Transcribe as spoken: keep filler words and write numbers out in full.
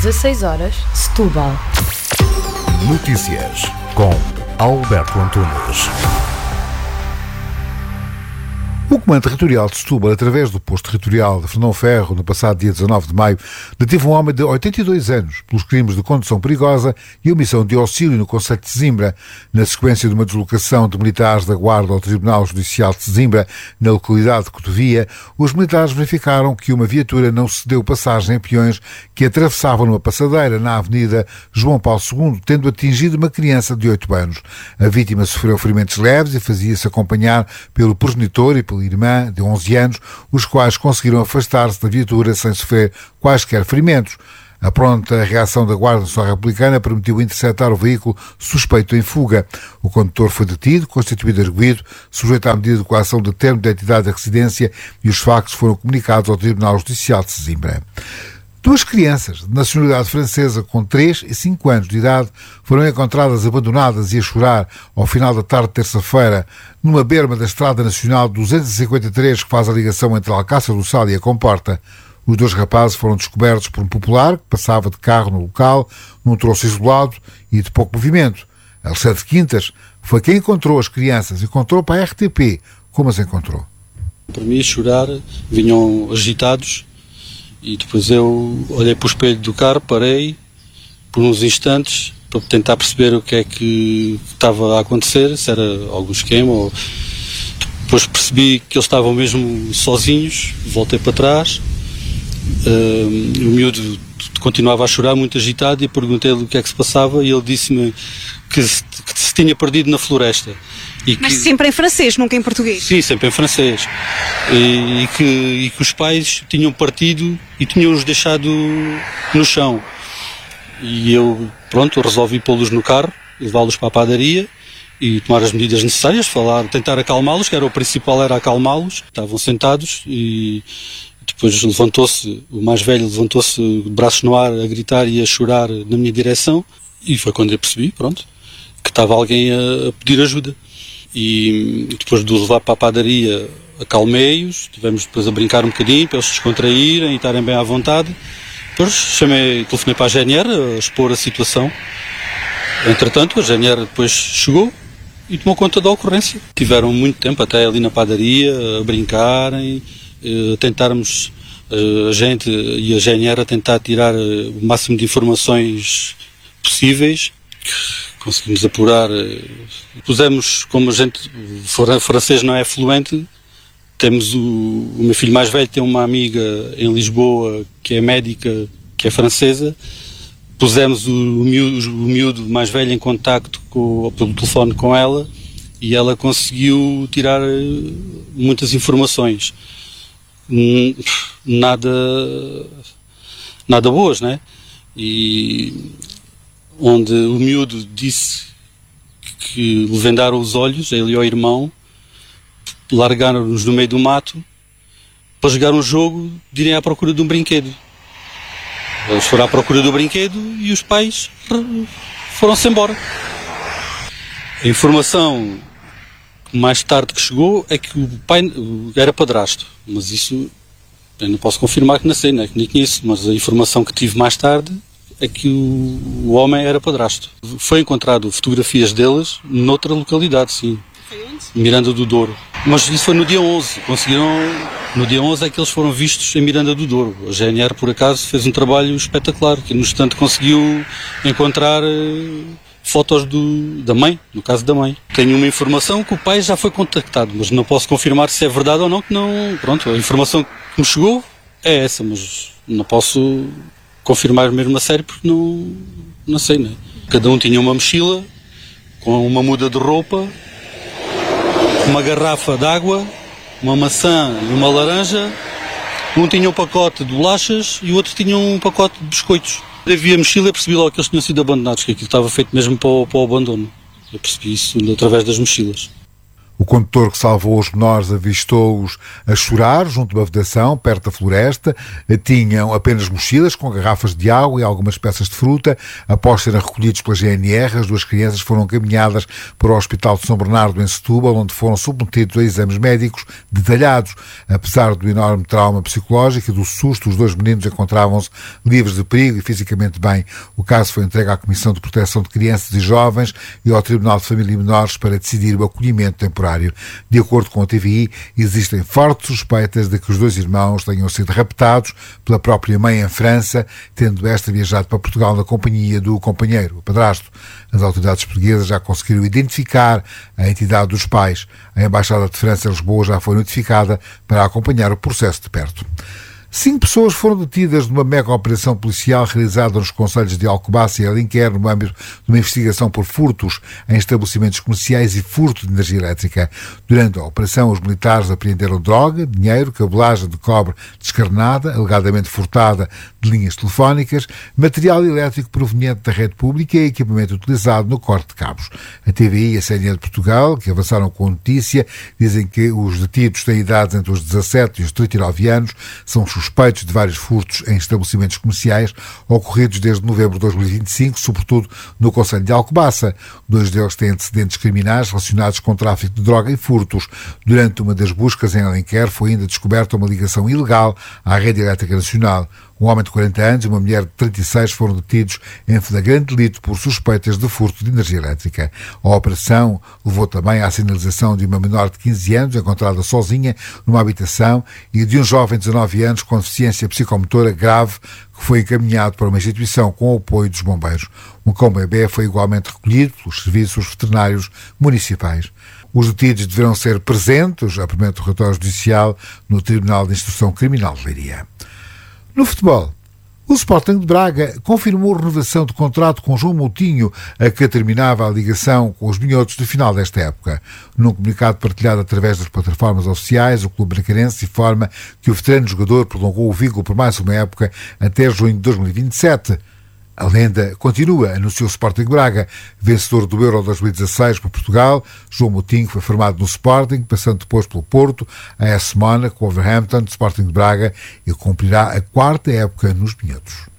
dezasseis horas, Setúbal. Notícias com Alberto Antunes. O Comando Territorial de Setúbal, através do Posto Territorial de Fernão Ferro, no passado dia dezanove de maio, detivo um homem de oitenta e dois anos pelos crimes de condução perigosa e omissão de auxílio no concelho de Sesimbra. Na sequência de uma deslocação de militares da Guarda ao Tribunal Judicial de Sesimbra, na localidade de Cotovia, os militares verificaram que uma viatura não cedeu passagem a peões que atravessavam numa passadeira na Avenida João Paulo segundo, tendo atingido uma criança de oito anos. A vítima sofreu ferimentos leves e fazia-se acompanhar pelo progenitor e pela irmã de onze anos, os quais conseguiram afastar-se da viatura sem sofrer quaisquer ferimentos. A pronta reação da Guarda Nacional Republicana permitiu interceptar o veículo suspeito em fuga. O condutor foi detido, constituído arguido, sujeito à medida de coação de termo de identidade da residência, e os factos foram comunicados ao Tribunal Judicial de Sesimbra. Duas crianças de nacionalidade francesa com três e cinco anos de idade foram encontradas abandonadas e a chorar ao final da tarde de terça-feira numa berma da Estrada Nacional duzentos e cinquenta e três que faz a ligação entre Alcácer do Sal e a Comporta. Os dois rapazes foram descobertos por um popular que passava de carro no local, num troço isolado e de pouco movimento. Alexandre Quintas foi quem encontrou as crianças e contou para a R T P como as encontrou. Para mim, chorar, vinham agitados. E depois eu olhei para o espelho do carro, parei por uns instantes para tentar perceber o que é que estava a acontecer, se era algum esquema. Ou... Depois percebi que eles estavam mesmo sozinhos, voltei para trás. Uh, o miúdo continuava a chorar, muito agitado, e perguntei-lhe o que é que se passava, e ele disse-me que se, que se tinha perdido na floresta. E Mas que... sempre em francês, nunca em português? Sim, sempre em francês. E, e, que, e que os pais tinham partido e tinham-os deixado no chão. E eu, pronto, resolvi pô-los no carro, levá-los para a padaria e tomar as medidas necessárias, falar, tentar acalmá-los, que era o principal, era acalmá-los. Estavam sentados e depois levantou-se, o mais velho levantou-se, braços no ar, a gritar e a chorar na minha direção. E foi quando eu percebi, pronto, que estava alguém a, a pedir ajuda. E depois de os levar para a padaria, acalmei-os, estivemos depois a brincar um bocadinho para eles se descontraírem e estarem bem à vontade. Depois chamei, telefonei para a G N R a expor a situação. Entretanto, a G N R depois chegou e tomou conta da ocorrência. Tiveram muito tempo até ali na padaria a brincarem, a tentarmos, a gente e a G N R a tentar tirar o máximo de informações possíveis. Conseguimos apurar, pusemos, como a gente, o francês não é fluente, temos o, o meu filho mais velho tem uma amiga em Lisboa que é médica, que é francesa, pusemos o, o, miúdo, o miúdo mais velho em contacto com, pelo telefone com ela, e ela conseguiu tirar muitas informações, nada, nada boas, né? E onde o miúdo disse que lhe vendaram os olhos, ele e o irmão, largaram-nos no meio do mato para jogar um jogo de irem à procura de um brinquedo. Eles foram à procura do brinquedo e os pais foram-se embora. A informação mais tarde que chegou é que o pai era padrasto, mas isso eu não posso confirmar que não sei, né? Que nem conheço, mas a informação que tive mais tarde é que o, o homem era padrasto. Foi encontrado fotografias deles noutra localidade, sim. Foi onde? Miranda do Douro. Mas isso foi no dia onze. Conseguiram... No dia onze é que eles foram vistos em Miranda do Douro. A G N R, por acaso, fez um trabalho espetacular, que no instante conseguiu encontrar uh, fotos do, da mãe, no caso da mãe. Tenho uma informação que o pai já foi contactado, mas não posso confirmar se é verdade ou não, que não... Pronto, a informação que me chegou é essa, mas não posso confirmar mesmo a sério porque não, não sei, né? Cada um tinha uma mochila com uma muda de roupa, uma garrafa de água, uma maçã e uma laranja. Um tinha um pacote de bolachas e o outro tinha um pacote de biscoitos. Eu vi a mochila e percebi logo que eles tinham sido abandonados, que aquilo estava feito mesmo para o, para o abandono. Eu percebi isso através das mochilas. O condutor que salvou os menores avistou-os a chorar junto de uma vedação, perto da floresta. Tinham apenas mochilas com garrafas de água e algumas peças de fruta. Após serem recolhidos pela G N R, as duas crianças foram encaminhadas para o Hospital de São Bernardo, em Setúbal, onde foram submetidos a exames médicos detalhados. Apesar do enorme trauma psicológico e do susto, os dois meninos encontravam-se livres de perigo e fisicamente bem. O caso foi entregue à Comissão de Proteção de Crianças e Jovens e ao Tribunal de Família e Menores para decidir o acolhimento temporário. De acordo com a T V I, existem fortes suspeitas de que os dois irmãos tenham sido raptados pela própria mãe em França, tendo esta viajado para Portugal na companhia do companheiro, o padrasto. As autoridades portuguesas já conseguiram identificar a entidade dos pais. A Embaixada de França em Lisboa já foi notificada para acompanhar o processo de perto. Cinco pessoas foram detidas numa mega operação policial realizada nos concelhos de Alcobaça e Alenquer no âmbito de uma investigação por furtos em estabelecimentos comerciais e furto de energia elétrica. Durante a operação, os militares apreenderam droga, dinheiro, cabelagem de cobre descarnada, alegadamente furtada de linhas telefónicas, material elétrico proveniente da rede pública e equipamento utilizado no corte de cabos. A T V I e a C N E de Portugal, que avançaram com a notícia, dizem que os detidos têm idades entre os dezassete e os trinta e nove anos, são suspeitos de vários furtos em estabelecimentos comerciais ocorridos desde novembro de dois mil e vinte e cinco, sobretudo no concelho de Alcobaça. Dois deles têm antecedentes criminais relacionados com tráfico de droga e furtos. Durante uma das buscas em Alenquer foi ainda descoberta uma ligação ilegal à rede elétrica nacional. Um homem de quarenta anos e uma mulher de trinta e seis foram detidos em flagrante delito por suspeitas de furto de energia elétrica. A operação levou também à sinalização de uma menor de quinze anos encontrada sozinha numa habitação e de um jovem de dezanove anos com deficiência psicomotora grave que foi encaminhado para uma instituição com o apoio dos bombeiros. Um cão bebê foi igualmente recolhido pelos serviços veterinários municipais. Os detidos deverão ser presentes, a primeiro relatório judicial, no Tribunal de Instrução Criminal de Leiria. No futebol, o Sporting de Braga confirmou a renovação de contrato com João Moutinho, a que terminava a ligação com os minhotos do final desta época. Num comunicado partilhado através das plataformas oficiais, o clube bracarense informa que o veterano jogador prolongou o vínculo por mais uma época até junho de dois mil e vinte e sete. A lenda continua, anunciou o Sporting de Braga, vencedor do Euro dois mil e dezasseis por Portugal. João Moutinho foi formado no Sporting, passando depois pelo Porto, a A S Mónaco, Wolverhampton, Sporting de Braga, e cumprirá a quarta época nos minhotos.